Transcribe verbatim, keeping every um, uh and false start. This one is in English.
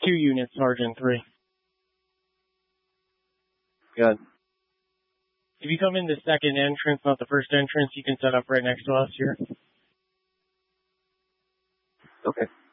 two units, Sergeant three. Good. If you come in the second entrance, not the first entrance, you can set up right next to us here. Okay.